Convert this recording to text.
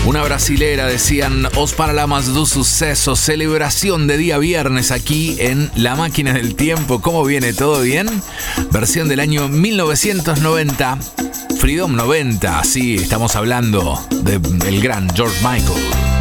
Una brasilera, decían, Os Paralamas do Suceso, celebración de día viernes aquí en La Máquina del Tiempo. ¿Cómo viene? ¿Todo bien? Versión del año 1990, Freedom 90, sí, estamos hablando del gran George Michael.